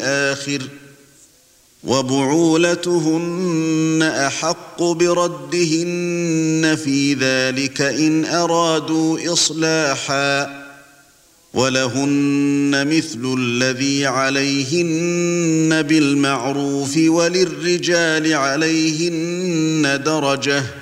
الآخر وبعولتهن أحق بردهن في ذلك إن أرادوا إصلاحا ولهن مثل الذي عليهن بالمعروف وللرجال عليهن درجة